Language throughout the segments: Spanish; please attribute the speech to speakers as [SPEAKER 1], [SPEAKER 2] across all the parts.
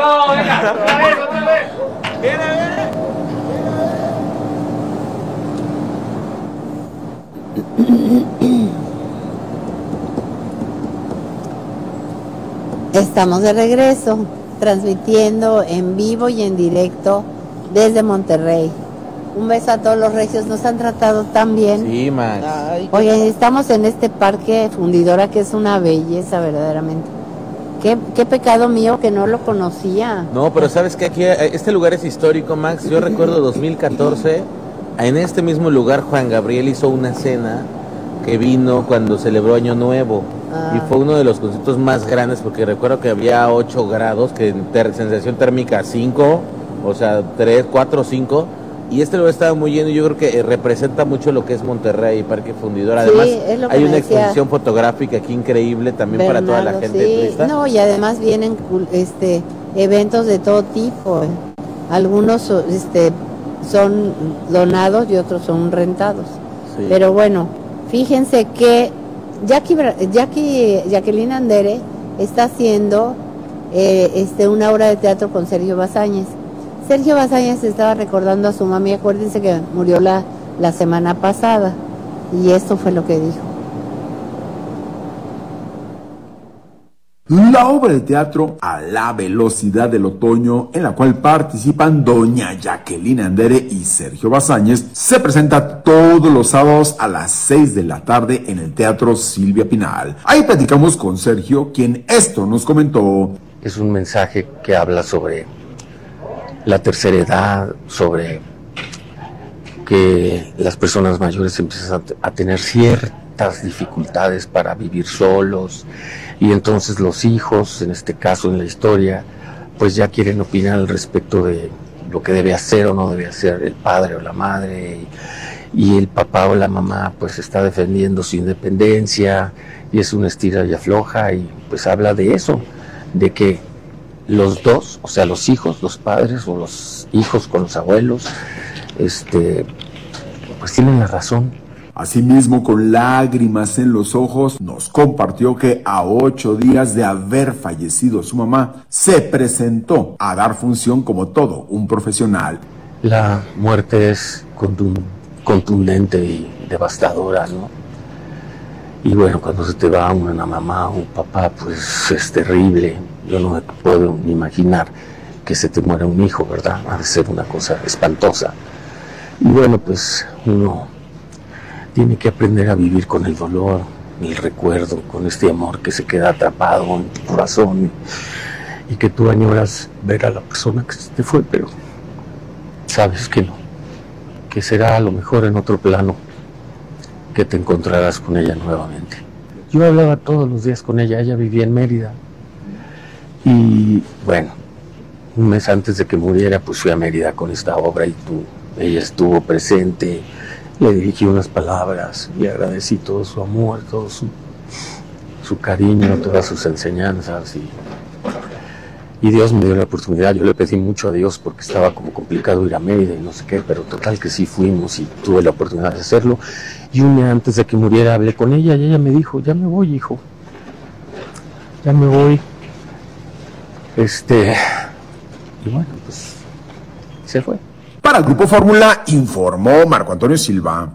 [SPEAKER 1] No, venga, otra vez, otra vez.
[SPEAKER 2] Estamos de regreso, transmitiendo en vivo y en directo desde Monterrey. Un beso a todos los regios, nos han tratado tan bien.
[SPEAKER 3] Sí, Max.
[SPEAKER 2] Oye, estamos en este parque fundidora que es una belleza verdaderamente. Qué pecado mío que no lo conocía.
[SPEAKER 3] No, pero sabes que aquí, este lugar es histórico, Max. Yo recuerdo 2014, en este mismo lugar Juan Gabriel hizo una cena que vino cuando celebró Año Nuevo. Y fue uno de los conciertos más grandes porque recuerdo que había 8 grados, que en sensación térmica 5, o sea, 3, 4, 5. Y este lugar estaba muy lleno y yo creo que representa mucho lo que es Monterrey, Parque Fundidor. Además,
[SPEAKER 2] sí,
[SPEAKER 3] hay una exposición fotográfica aquí increíble también
[SPEAKER 2] Bernardo,
[SPEAKER 3] para toda la gente turista.
[SPEAKER 2] No, y además vienen eventos de todo tipo. Algunos son donados y otros son rentados. Sí. Pero bueno, fíjense que Jacqueline Andere está haciendo una obra de teatro con Sergio Bazáñez. Sergio Bazáñez estaba recordando a su mami, acuérdense que murió la semana pasada, y esto fue lo que dijo.
[SPEAKER 4] La obra de teatro A la velocidad del otoño, en la cual participan doña Jacqueline Andere y Sergio Bazáñez, se presenta todos los sábados a las 6 de la tarde en el Teatro Silvia Pinal. Ahí platicamos con Sergio, quien esto nos comentó.
[SPEAKER 5] Es un mensaje que habla sobre la tercera edad, sobre que las personas mayores empiezan a tener ciertas dificultades para vivir solos, y entonces los hijos, en este caso en la historia, pues ya quieren opinar al respecto de lo que debe hacer o no debe hacer el padre o la madre, y el papá o la mamá pues está defendiendo su independencia, y es una estira y afloja, y pues habla de eso, de que los dos, o sea, los hijos, los padres o los hijos con los abuelos, pues tienen la razón.
[SPEAKER 4] Asimismo, con lágrimas en los ojos, nos compartió que a 8 días de haber fallecido su mamá, se presentó a dar función como todo un profesional.
[SPEAKER 5] La muerte es contundente y devastadora, ¿no? Y bueno, cuando se te va una mamá o un papá, pues es terrible. Yo no me puedo ni imaginar que se te muera un hijo, ¿verdad? Ha de ser una cosa espantosa. Y bueno, pues uno tiene que aprender a vivir con el dolor, el recuerdo, con este amor que se queda atrapado en tu corazón, y que tú añoras ver a la persona que se te fue, pero sabes que no, que será a lo mejor en otro plano que te encontrarás con ella nuevamente. Yo hablaba todos los días con ella vivía en Mérida, y bueno, un mes antes de que muriera, pues fui a Mérida con esta obra, y ella estuvo presente, le dirigí unas palabras, le agradecí todo su amor, todo su cariño, todas sus enseñanzas, y Dios me dio la oportunidad. Yo le pedí mucho a Dios porque estaba como complicado ir a Mérida y no sé qué, pero total que sí fuimos y tuve la oportunidad de hacerlo. Y un día antes de que muriera hablé con ella y ella me dijo: ya me voy, hijo, ya me voy. Y bueno, pues se fue.
[SPEAKER 4] Para el Grupo Fórmula informó Marco Antonio Silva.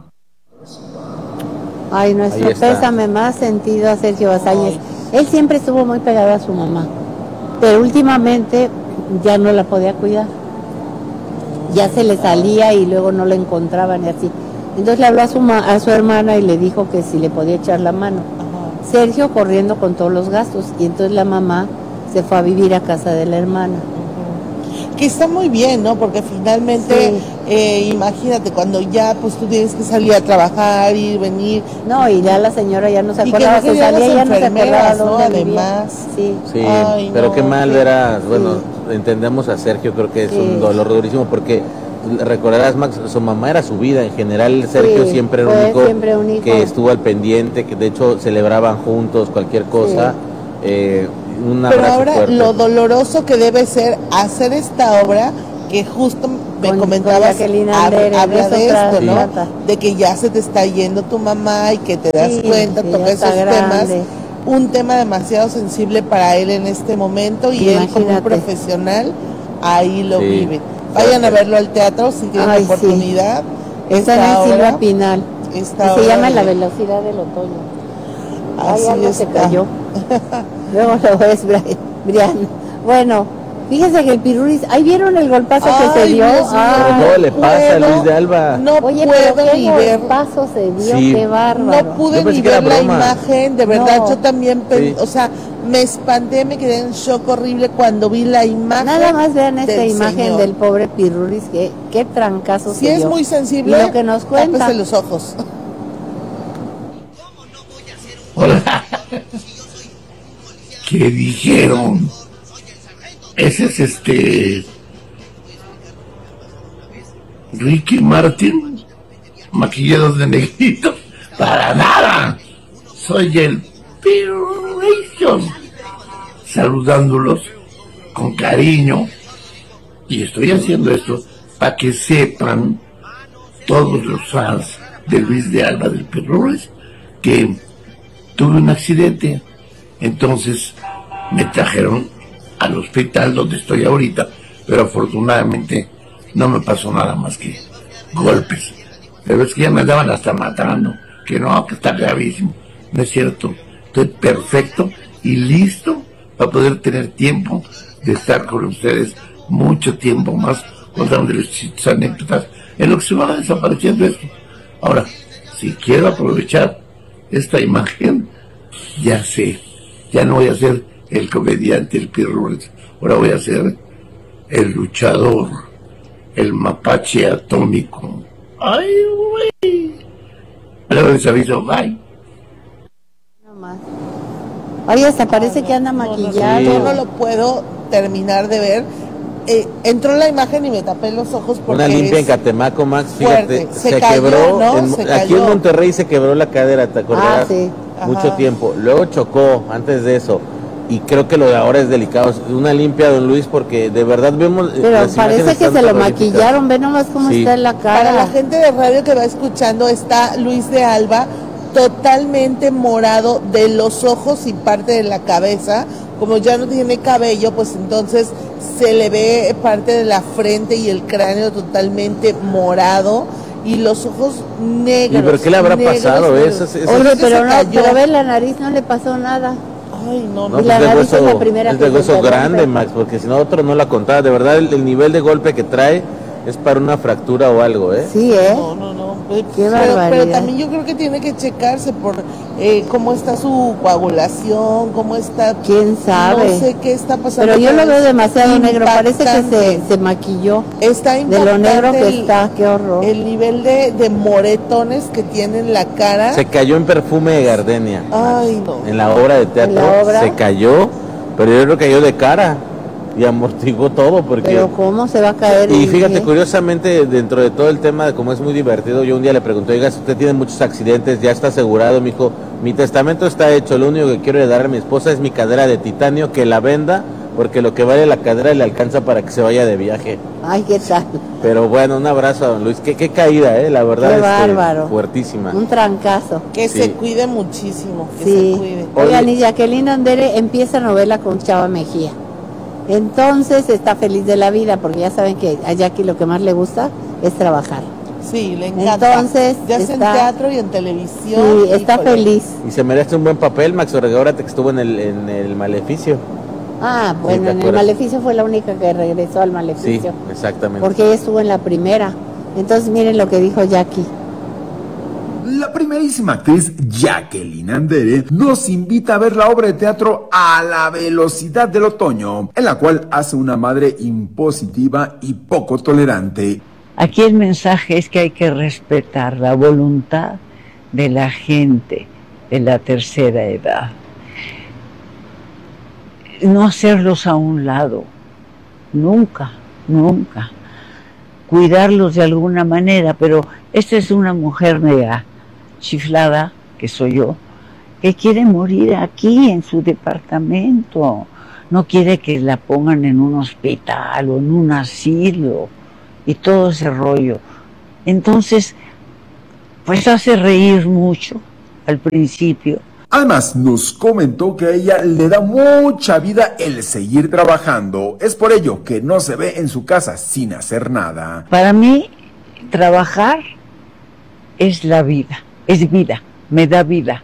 [SPEAKER 2] Ay, nuestro pésame más sentido a Sergio Bazáñez. Él siempre estuvo muy pegado a su mamá, pero últimamente ya no la podía cuidar. Ya se le salía y luego no la encontraban y así. Entonces le habló a su hermana y le dijo que si le podía echar la mano. Sergio corriendo con todos los gastos, y entonces la mamá se fue a vivir a casa de la hermana.
[SPEAKER 6] Que está muy bien, ¿no? Porque finalmente, sí. Imagínate, cuando ya pues tú tienes que salir a trabajar, ir, venir.
[SPEAKER 2] No, y ya la señora ya no se acordaba, se salía, ya no se acordaba dónde
[SPEAKER 6] además.
[SPEAKER 2] Sí,
[SPEAKER 3] ay, pero no, qué mal ver a, bueno, entendemos a Sergio, creo que es un dolor durísimo, porque recordarás, Max, su mamá era su vida, en general Sergio siempre era un hijo que estuvo al pendiente, que de hecho celebraban juntos cualquier cosa.
[SPEAKER 6] Pero ahora fuerte. Lo doloroso que debe ser hacer esta obra, que justo me comentabas, habla de esto, ¿no? De que ya se te está yendo tu mamá y que te das cuenta, toca esos temas, un tema demasiado sensible para él en este momento, y él como un profesional ahí lo vive. Vayan a verlo al teatro si tienen la oportunidad.
[SPEAKER 2] Sí. Está en Silva Pinal. Se llama La velocidad del otoño.
[SPEAKER 6] Así
[SPEAKER 2] se cayó. Luego lo ves, Brian. Bueno, fíjense que el Piruris, ahí vieron el golpazo que se dio.
[SPEAKER 3] ¿Cómo le pasa a Luis de Alba?
[SPEAKER 6] No puedo ni ver.
[SPEAKER 2] Golpazo se dio, qué bárbaro.
[SPEAKER 6] No pude ni ver la imagen, de verdad, yo también, o sea, me espanté, me quedé en shock horrible cuando vi la imagen.
[SPEAKER 2] Nada más vean esta imagen del pobre Piruris, qué trancazo se dio.
[SPEAKER 6] Si es muy sensible,
[SPEAKER 2] y lo que nos cuenta.
[SPEAKER 6] Tápese los ojos.
[SPEAKER 7] Hola. ¿Qué dijeron? Ese es Ricky Martin, maquillado de negrito. Para nada. Soy el Piruration, saludándolos con cariño, y estoy haciendo esto para que sepan todos los fans de Luis de Alba del Piruration que tuve un accidente. Entonces me trajeron al hospital donde estoy ahorita, pero afortunadamente no me pasó nada más que golpes. Pero es que ya me andaban hasta matando, que no, que está gravísimo. No es cierto, estoy perfecto y listo para poder tener tiempo de estar con ustedes mucho tiempo más, contándoles sus anécdotas en lo que se va desapareciendo esto. Ahora, si quiero aprovechar esta imagen, ya sé, ya no voy a ser el comediante, el Pirulis, ahora voy a ser el luchador, el mapache atómico. ¡Ay, güey! Luego les aviso, bye.
[SPEAKER 2] No más. Oye, hasta parece que anda maquillado.
[SPEAKER 6] Yo no lo puedo terminar de ver. Entró la imagen y me tapé los ojos porque
[SPEAKER 3] una limpia en Catemaco, Max, fíjate, se quebró, aquí en Monterrey se quebró la cadera, ¿te acordarás?
[SPEAKER 2] Sí.
[SPEAKER 3] Mucho tiempo, luego chocó antes de eso, y creo que lo de ahora es delicado, una limpia, don Luis, porque de verdad vemos...
[SPEAKER 2] Pero parece que se lo maquillaron, ve nomás cómo está en la cara.
[SPEAKER 6] Para la gente de radio que va escuchando, está Luis de Alba totalmente morado de los ojos y parte de la cabeza. Como ya no tiene cabello, pues entonces se le ve parte de la frente y el cráneo totalmente morado y los ojos negros.
[SPEAKER 3] ¿Y por qué le habrá pasado eso?
[SPEAKER 2] Oye, pero ver la nariz no le pasó nada.
[SPEAKER 6] Ay, no.
[SPEAKER 3] Y la nariz es la primera que se rompe. Es de hueso grande, Max, porque si no otro no la contaba. De verdad, el nivel de golpe que trae es para una fractura o algo, ¿eh?
[SPEAKER 2] Sí, ¿eh?
[SPEAKER 6] No. Pero también yo creo que tiene que checarse por cómo está su coagulación, cómo está...
[SPEAKER 2] ¿Quién sabe?
[SPEAKER 6] No sé qué está pasando.
[SPEAKER 2] Pero yo lo veo demasiado negro, parece que se maquilló.
[SPEAKER 6] Está
[SPEAKER 2] impactante. De lo negro que está, qué horror.
[SPEAKER 6] El nivel de moretones que tiene en la cara.
[SPEAKER 3] Se cayó en Perfume de Gardenia.
[SPEAKER 6] Ay, no.
[SPEAKER 3] En la obra de teatro se cayó, pero yo creo que cayó de cara. Y amortiguó todo porque...
[SPEAKER 2] Pero ¿cómo se va a caer?
[SPEAKER 3] Y fíjate, curiosamente, dentro de todo el tema de cómo es muy divertido, yo un día le pregunté, oiga, si usted tiene muchos accidentes, ya está asegurado, me dijo, mi testamento está hecho, lo único que quiero dar a mi esposa es mi cadera de titanio, que la venda, porque lo que vale la cadera le alcanza para que se vaya de viaje.
[SPEAKER 2] Ay, qué tal.
[SPEAKER 3] Pero bueno, un abrazo a don Luis, qué caída, la verdad,
[SPEAKER 2] qué bárbaro.
[SPEAKER 3] Fuertísima.
[SPEAKER 2] Un trancazo.
[SPEAKER 6] Que se cuide muchísimo, que
[SPEAKER 2] se
[SPEAKER 6] cuide.
[SPEAKER 2] Oigan, y Jacqueline Andere empieza novela con Chava Mejía. Entonces está feliz de la vida, porque ya saben que a Jackie lo que más le gusta es trabajar.
[SPEAKER 6] Sí, le encanta.
[SPEAKER 2] Entonces,
[SPEAKER 6] ya sea en teatro y en televisión.
[SPEAKER 2] Sí, está feliz.
[SPEAKER 3] Y se merece un buen papel, Max Orregórate, que estuvo en el Maleficio.
[SPEAKER 2] Ah, bueno, sí, en el Maleficio fue la única que regresó al Maleficio.
[SPEAKER 3] Sí, exactamente.
[SPEAKER 2] Porque ella estuvo en la primera. Entonces miren lo que dijo Jackie.
[SPEAKER 4] La primerísima actriz Jacqueline Andere nos invita a ver la obra de teatro A la velocidad del otoño, en la cual hace una madre impositiva y poco tolerante.
[SPEAKER 8] Aquí el mensaje es que hay que respetar la voluntad de la gente de la tercera edad. No hacerlos a un lado, nunca. Cuidarlos de alguna manera, pero esta es una mujer mega chiflada, que soy yo, que quiere morir aquí en su departamento, no quiere que la pongan en un hospital o en un asilo y todo ese rollo. Entonces, pues hace reír mucho al principio,
[SPEAKER 4] Además, nos comentó que a ella le da mucha vida el seguir trabajando. Es por ello que no se ve en su casa sin hacer nada.
[SPEAKER 8] Para mí, trabajar es la vida, es vida, me da vida.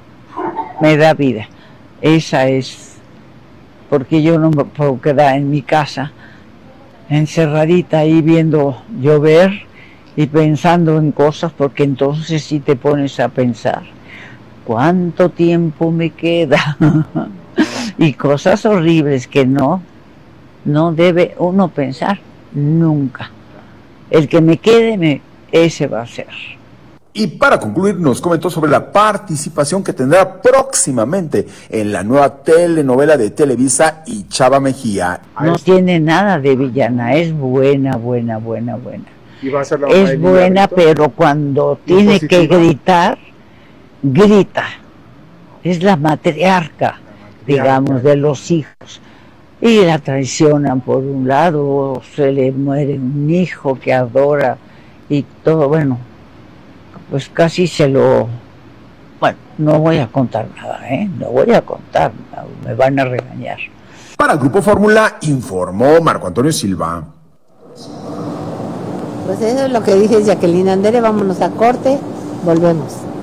[SPEAKER 8] Esa es, porque yo no me puedo quedar en mi casa, encerradita ahí viendo llover y pensando en cosas, porque entonces sí te pones a pensar, ¿cuánto tiempo me queda? Y cosas horribles que no debe uno pensar nunca. El que me quede, ese va a ser.
[SPEAKER 4] Y para concluir, nos comentó sobre la participación que tendrá próximamente en la nueva telenovela de Televisa y Chava Mejía.
[SPEAKER 8] No tiene nada de villana, es buena.
[SPEAKER 1] Y va a ser la
[SPEAKER 8] Es buena, pero cuando tiene que gritar, grita. Es la matriarca, digamos, de los hijos. Y la traicionan por un lado, se le muere un hijo que adora y todo, bueno, pues casi bueno, no voy a contar nada, no voy a contar, me van a regañar.
[SPEAKER 4] Para el Grupo Fórmula informó Marco Antonio Silva.
[SPEAKER 2] Pues eso es lo que dice Jacqueline Andere, vámonos a corte, volvemos.